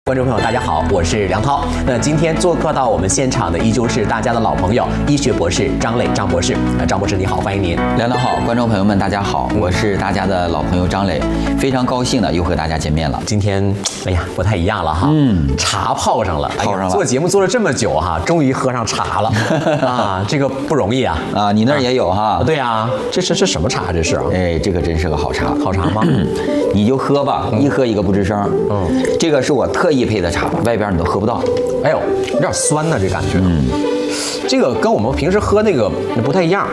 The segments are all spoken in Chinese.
观众朋友，大家好，我是梁涛。那今天做客到我们现场的依旧是大家的老朋友，医学博士张磊张博士。张博士你好，欢迎您。 梁涛好，观众朋友们大家好，我是大家的老朋友张磊，非常高兴的又和大家见面了。 今天哎呀不太一样了哈，茶泡上了， 泡上了。 做节目做了这么久哈，终于喝上茶了啊，这个不容易啊。 啊，你那儿也有哈？ 对啊，这是什么茶？这是？ 哎，这个真是个好茶。 好茶吗？ 你就喝吧，一喝一个不吱声。这个是我特意配的茶，外边你都喝不到。 哎呦，有点酸呢，这感觉。这个跟我们平时喝那个不太一样。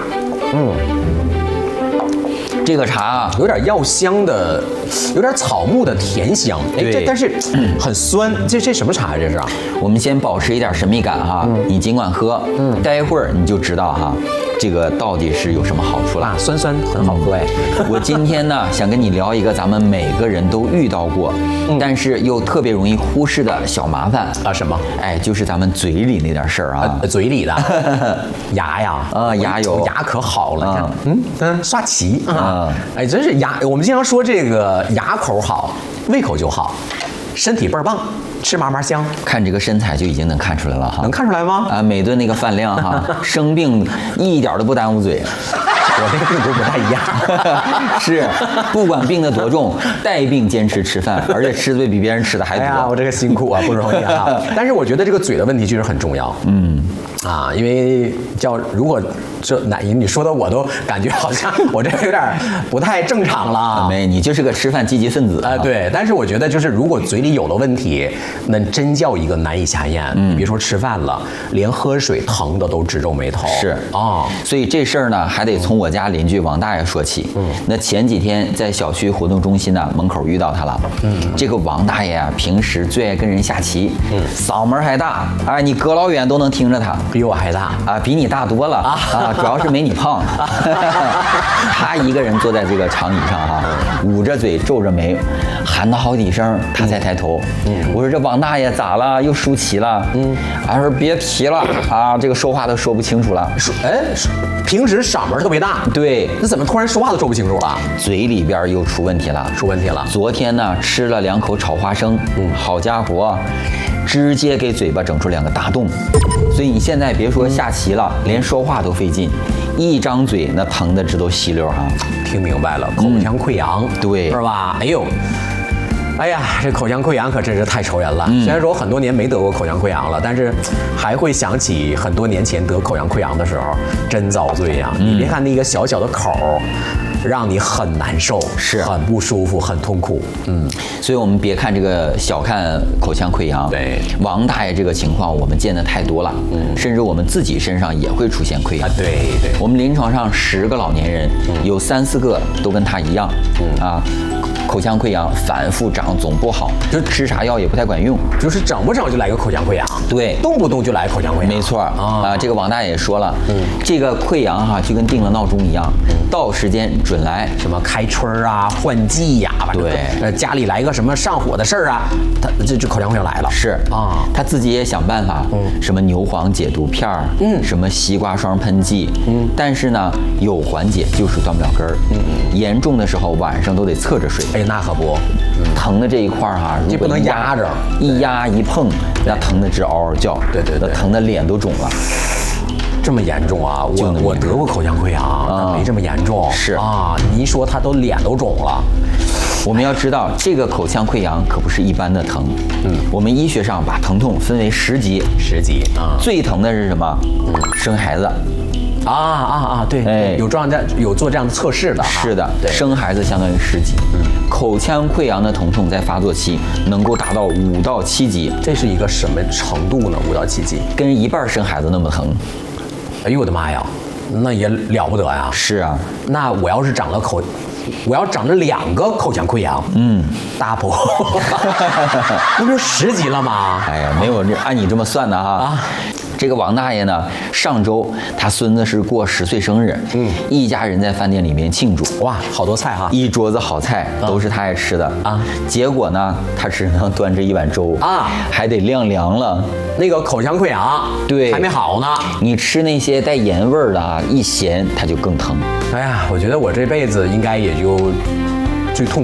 这个茶啊， 有点药香的，有点草木的甜香。哎，这但是很酸。这什么茶？这是？ 我们先保持一点神秘感哈，你尽管喝，待会儿你就知道哈。这个到底是有什么好处了？ 酸酸很好喝哎。 我今天呢，想跟你聊一个咱们每个人都遇到过，但是又特别容易忽视的小麻烦啊。什么？ 哎，就是咱们嘴里那点事儿啊。 嘴里的牙呀， 牙有牙可好了，刷齐啊。哎，真是牙。我们经常说这个牙口好，胃口就好，身体倍儿棒。吃嘛嘛香， 看这个身材就已经能看出来了哈。 能看出来吗？ 啊，每顿那个饭量哈，生病一点都不耽误嘴。 我那个病毒不太一样， 是，不管病得多重，带病坚持吃饭，而且吃的比别人吃的还多。 哎呀，我这个辛苦啊，不容易啊。但是我觉得这个嘴的问题确实很重要。因为如果你说的我都感觉好像我这有点不太正常了。 没，你就是个吃饭积极分子啊。 对，但是我觉得就是如果嘴里有了问题，那真叫一个难以下咽。你别说吃饭了，连喝水疼的都直皱眉头。 是啊，所以这事儿呢，还得从我家邻居王大爷说起。那前几天在小区活动中心呢门口遇到他了。这个王大爷啊，平时最爱跟人下棋，嗓门还大，哎，你隔老远都能听着他。 比我还大啊，比你大多了啊，主要是没你胖。他一个人坐在这个长椅上哈，捂着嘴皱着眉，喊了好几声，他才抬头。我说这王大爷咋了？又输棋了？他说别提了啊，这个说话都说不清楚了。 平时嗓门特别大， 对， 那怎么突然说话都说不清楚了？ 嘴里边又出问题了，昨天呢吃了2口炒花生，好家伙，直接给嘴巴整出2个大洞。所以你现在别说下棋了，连说话都费劲，一张嘴那疼的直都稀溜哈。 听明白了，口腔溃疡， 对， 是吧？哎呀，这口腔溃疡可真是太愁人了。虽然说我很多年没得过口腔溃疡了，但是还会想起很多年前得口腔溃疡的时候，真遭罪呀！你别看那个小小的口，让你很难受， 是很不舒服，很痛苦。 所以我们别看这个小看口腔溃疡， 对， 王大爷这个情况我们见得太多了，甚至我们自己身上也会出现溃疡。 对， 我们临床上10个老年人，有3、4个都跟他一样，口腔溃疡反复长总不好，就吃啥药也不太管用， 就是整不整就来个口腔溃疡， 对， 动不动就来口腔溃疡， 没错啊。这个王大爷也说了，这个溃疡哈就跟定了闹钟一样，到时间准来， 什么开春啊、换季呀， 对， 家里来一个什么上火的事儿啊，他这口腔溃疡来了， 是啊，他自己也想办法，什么牛黄解毒片儿，什么西瓜霜喷剂，但是呢有缓解就是断不了根儿，严重的时候晚上都得侧着睡。 那可不， 疼的这一块哈， 你不能压着， 一压一碰，那疼的直嗷嗷叫， 对， 那疼的脸都肿了。 这么严重啊？我得过口腔溃疡，没这么严重。 是啊，你一说他都脸都肿了。 我们要知道，这个口腔溃疡可不是一般的疼。我们医学上把疼痛分为10级，10级啊。最疼的是什么？生孩子。对，有做这样的测试的。是的，生孩子相当于10级。口腔溃疡的疼痛在发作期能够达到5到7级。 这是一个什么程度呢？5到7级， 跟一半生孩子那么疼。 哎呦我的妈呀，那也了不得呀！ 是啊， 那我要长了2个口腔溃疡，大婆，那不是10级了吗？ 哎呀，没有按你这么算的哈。这个王大爷呢，上周他孙子是过10岁生日，一家人在饭店里面庆祝， 哇，好多菜哈， 一桌子好菜都是他爱吃的啊。结果呢，他只能端着一碗粥啊，还得晾凉了。 那个口腔溃疡对还没好呢， 你吃那些带盐味儿的啊，一咸它就更疼。 哎呀，我觉得我这辈子应该也就最痛